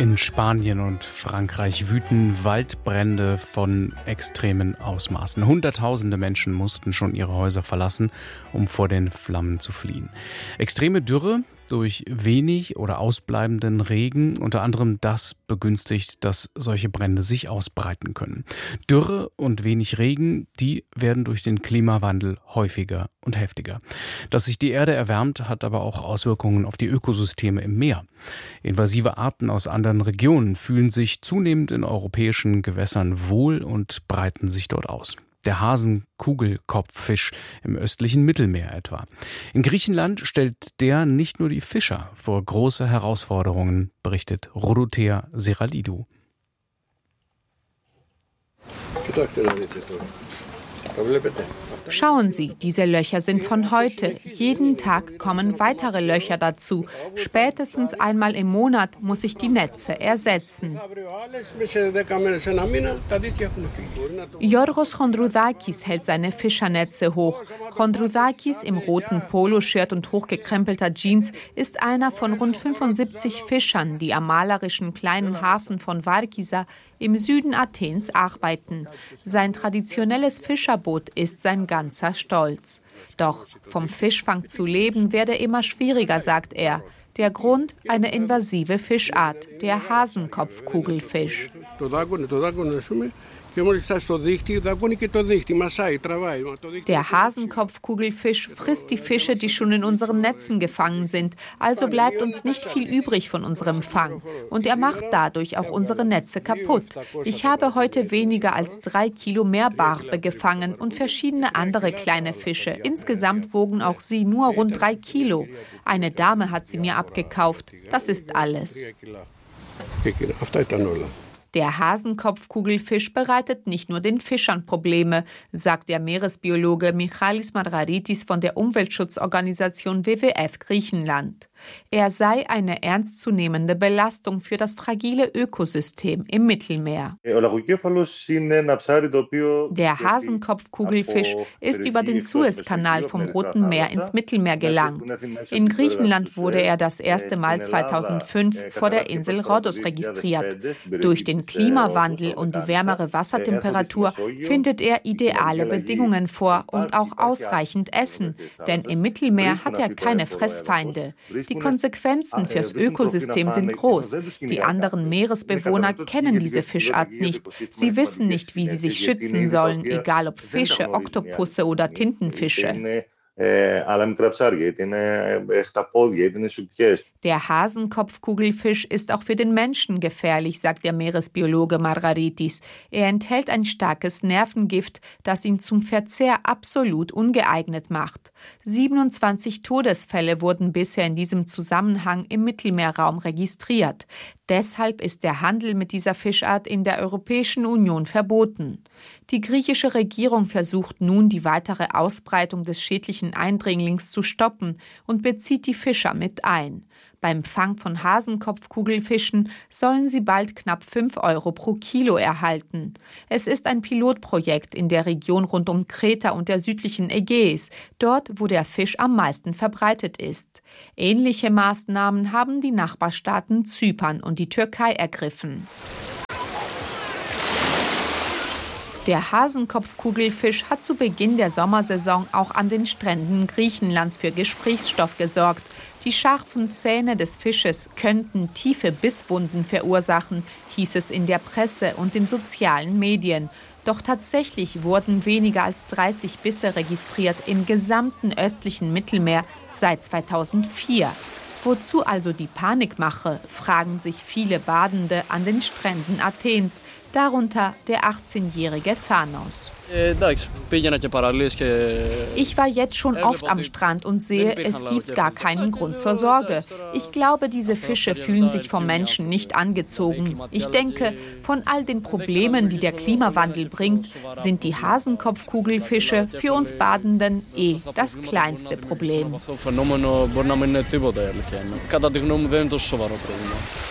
In Spanien und Frankreich wüten Waldbrände von extremen Ausmaßen. Hunderttausende Menschen mussten schon ihre Häuser verlassen, um vor den Flammen zu fliehen. Extreme Dürre durch wenig oder ausbleibenden Regen, unter anderem das begünstigt, dass solche Brände sich ausbreiten können. Dürre und wenig Regen, die werden durch den Klimawandel häufiger und heftiger. Dass sich die Erde erwärmt, hat aber auch Auswirkungen auf die Ökosysteme im Meer. Invasive Arten aus anderen Regionen fühlen sich zunehmend in europäischen Gewässern wohl und breiten sich dort aus. Der Hasenkugelkopffisch im östlichen Mittelmeer etwa. In Griechenland stellt der nicht nur die Fischer vor große Herausforderungen, berichtet Rodothea Seralidou. Schauen Sie, diese Löcher sind von heute. Jeden Tag kommen weitere Löcher dazu. Spätestens einmal im Monat muss ich die Netze ersetzen. Yorgos Chondroudakis hält seine Fischernetze hoch. Chondroudakis im roten Poloshirt und hochgekrempelter Jeans ist einer von rund 75 Fischern, die am malerischen kleinen Hafen von Varkisa im Süden Athens arbeiten. Sein traditionelles Fischerboot ist sein ganzer Stolz. Doch vom Fischfang zu leben werde immer schwieriger, sagt er. Der Grund: eine invasive Fischart, der Hasenkopfkugelfisch. Der Hasenkopfkugelfisch frisst die Fische, die schon in unseren Netzen gefangen sind. Also bleibt uns nicht viel übrig von unserem Fang. Und er macht dadurch auch unsere Netze kaputt. Ich habe heute weniger als 3 Kilo Meerbarbe gefangen und verschiedene andere kleine Fische. Insgesamt wogen auch sie nur rund 3 Kilo. Eine Dame hat sie mir abgekauft. Das ist alles. Der Hasenkopfkugelfisch bereitet nicht nur den Fischern Probleme, sagt der Meeresbiologe Michalis Margaritis von der Umweltschutzorganisation WWF Griechenland. Er sei eine ernstzunehmende Belastung für das fragile Ökosystem im Mittelmeer. Der Hasenkopfkugelfisch ist über den Suezkanal vom Roten Meer ins Mittelmeer gelangt. In Griechenland wurde er das erste Mal 2005 vor der Insel Rhodos registriert. Durch den Klimawandel und die wärmere Wassertemperatur findet er ideale Bedingungen vor und auch ausreichend Essen, denn im Mittelmeer hat er keine Fressfeinde. Die Konsequenzen fürs Ökosystem sind groß. Die anderen Meeresbewohner kennen diese Fischart nicht. Sie wissen nicht, wie sie sich schützen sollen, egal ob Fische, Oktopusse oder Tintenfische. Der Hasenkopfkugelfisch ist auch für den Menschen gefährlich, sagt der Meeresbiologe Margaritis. Er enthält ein starkes Nervengift, das ihn zum Verzehr absolut ungeeignet macht. 27 Todesfälle wurden bisher in diesem Zusammenhang im Mittelmeerraum registriert. Deshalb ist der Handel mit dieser Fischart in der Europäischen Union verboten. Die griechische Regierung versucht nun, die weitere Ausbreitung des schädlichen Eindringlings zu stoppen und bezieht die Fischer mit ein. Beim Fang von Hasenkopfkugelfischen sollen sie bald knapp 5 Euro pro Kilo erhalten. Es ist ein Pilotprojekt in der Region rund um Kreta und der südlichen Ägäis, dort, wo der Fisch am meisten verbreitet ist. Ähnliche Maßnahmen haben die Nachbarstaaten Zypern und die Türkei ergriffen. Der Hasenkopfkugelfisch hat zu Beginn der Sommersaison auch an den Stränden Griechenlands für Gesprächsstoff gesorgt. Die scharfen Zähne des Fisches könnten tiefe Bisswunden verursachen, hieß es in der Presse und den sozialen Medien. Doch tatsächlich wurden weniger als 30 Bisse registriert im gesamten östlichen Mittelmeer seit 2004. Wozu also die Panikmache, fragen sich viele Badende an den Stränden Athens, darunter der 18-jährige Thanos. Ich war jetzt schon oft am Strand und sehe, es gibt gar keinen Grund zur Sorge. Ich glaube, diese Fische fühlen sich vom Menschen nicht angezogen. Ich denke, von all den Problemen, die der Klimawandel bringt, sind die Hasenkopfkugelfische für uns Badenden das kleinste Problem.